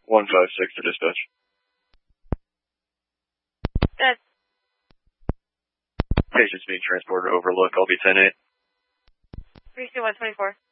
156 to dispatch. Good. Patient's being transported to Overlook. I'll be 10-8. 32124.